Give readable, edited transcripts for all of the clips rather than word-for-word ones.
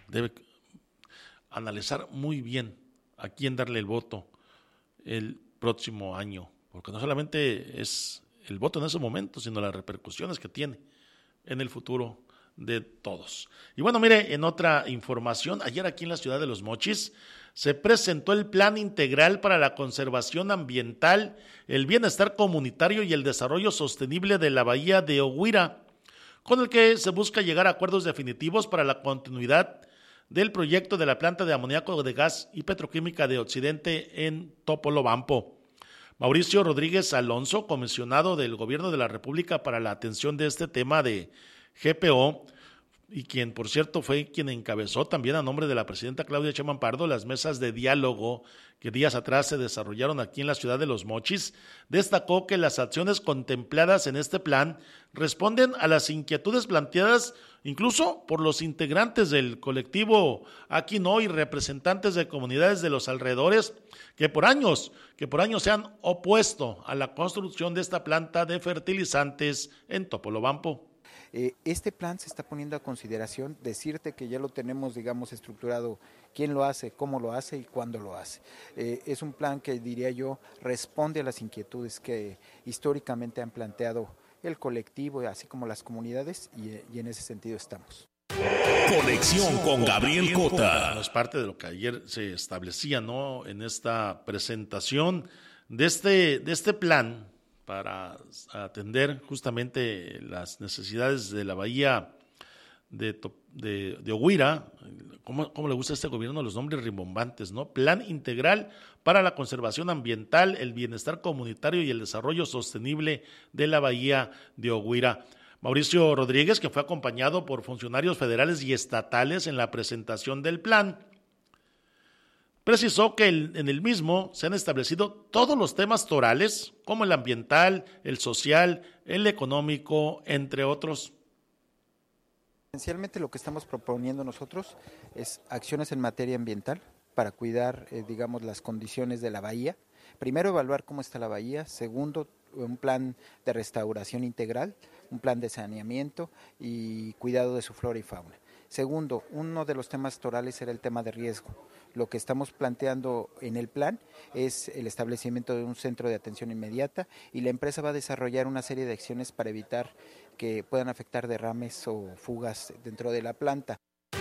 debe analizar muy bien a quién darle el voto el próximo año, porque no solamente es el voto en ese momento, sino las repercusiones que tiene en el futuro de todos. Y bueno, mire, en otra información, ayer aquí en la ciudad de Los Mochis se presentó el Plan Integral para la Conservación Ambiental, el Bienestar Comunitario y el Desarrollo Sostenible de la Bahía de Oguira, con el que se busca llegar a acuerdos definitivos para la continuidad del proyecto de la planta de amoníaco de gas y petroquímica de Occidente en Topolobampo. Mauricio Rodríguez Alonso, comisionado del Gobierno de la República para la atención de este tema de GPO, y quien, por cierto, fue quien encabezó también a nombre de la presidenta Claudia Sheinbaum Pardo las mesas de diálogo que días atrás se desarrollaron aquí en la ciudad de Los Mochis, destacó que las acciones contempladas en este plan responden a las inquietudes planteadas incluso por los integrantes del colectivo Aquino y representantes de comunidades de los alrededores que por años se han opuesto a la construcción de esta planta de fertilizantes en Topolobampo. Este plan se está poniendo a consideración, decirte que ya lo tenemos, digamos, estructurado, quién lo hace, cómo lo hace y cuándo lo hace. Es un plan que, diría yo, responde a las inquietudes que históricamente han planteado el colectivo, así como las comunidades, y en ese sentido estamos. Conexión con Gabriel Cota. Bueno, es parte de lo que ayer se establecía, ¿no?, en esta presentación de este plan para atender justamente las necesidades de la bahía de Oguira. ¿Cómo le gusta a este gobierno los nombres rimbombantes, ¿no? Plan Integral para la Conservación Ambiental, el Bienestar Comunitario y el Desarrollo Sostenible de la bahía de Oguira. Mauricio Rodríguez, que fue acompañado por funcionarios federales y estatales en la presentación del plan, precisó que en el mismo se han establecido todos los temas torales, como el ambiental, el social, el económico, entre otros. Esencialmente lo que estamos proponiendo nosotros es acciones en materia ambiental para cuidar, digamos, las condiciones de la bahía. Primero, evaluar cómo está la bahía. Segundo, un plan de restauración integral, un plan de saneamiento y cuidado de su flora y fauna. Segundo, uno de los temas torales era el tema de riesgo. Lo que estamos planteando en el plan es el establecimiento de un centro de atención inmediata y la empresa va a desarrollar una serie de acciones para evitar que puedan afectar derrames o fugas dentro de la planta.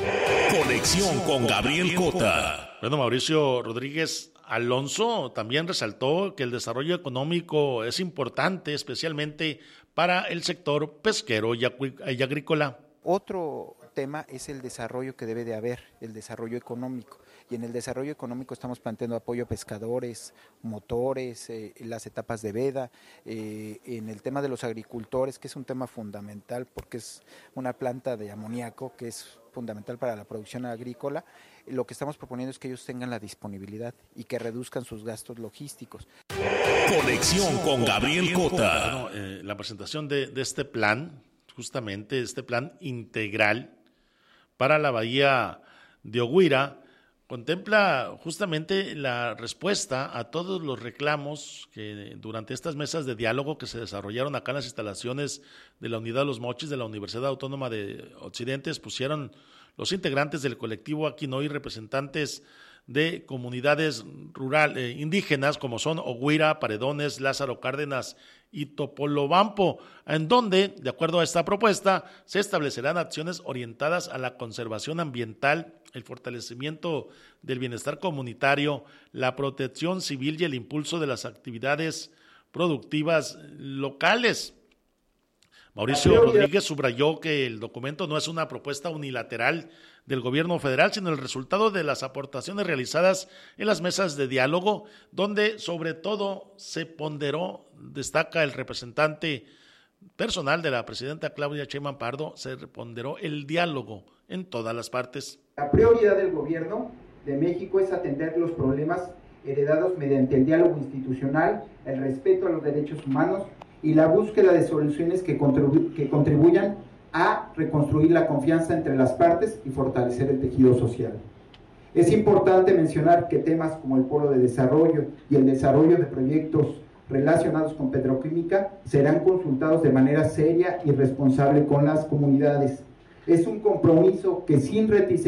Conexión con Gabriel Cota. Bueno, Mauricio Rodríguez Alonso también resaltó que el desarrollo económico es importante, especialmente para el sector pesquero y agrícola. Otro tema es el desarrollo que debe de haber, el desarrollo económico. Y en el desarrollo económico estamos planteando apoyo a pescadores, motores, las etapas de veda, en el tema de los agricultores, que es un tema fundamental porque es una planta de amoníaco que es fundamental para la producción agrícola. Lo que estamos proponiendo es que ellos tengan la disponibilidad y que reduzcan sus gastos logísticos. Conexión con Gabriel Cota. Bueno, la presentación de este plan, justamente este plan integral para la bahía de Oguira, contempla justamente la respuesta a todos los reclamos que durante estas mesas de diálogo que se desarrollaron acá en las instalaciones de la Unidad de Los Mochis de la Universidad Autónoma de Occidente, pusieron los integrantes del colectivo Aquino y representantes de comunidades rurales indígenas como son Oguira, Paredones, Lázaro Cárdenas y Topolobampo, en donde, de acuerdo a esta propuesta, se establecerán acciones orientadas a la conservación ambiental, el fortalecimiento del bienestar comunitario, la protección civil y el impulso de las actividades productivas locales. Mauricio Rodríguez subrayó que el documento no es una propuesta unilateral del gobierno federal, sino el resultado de las aportaciones realizadas en las mesas de diálogo, donde sobre todo se ponderó, destaca el representante personal de la presidenta Claudia Sheinbaum Pardo, se ponderó el diálogo en todas las partes. La prioridad del gobierno de México es atender los problemas heredados mediante el diálogo institucional, el respeto a los derechos humanos y la búsqueda de soluciones que contribuyan a reconstruir la confianza entre las partes y fortalecer el tejido social. Es importante mencionar que temas como el polo de desarrollo y el desarrollo de proyectos relacionados con petroquímica serán consultados de manera seria y responsable con las comunidades. Es un compromiso que sin reticencia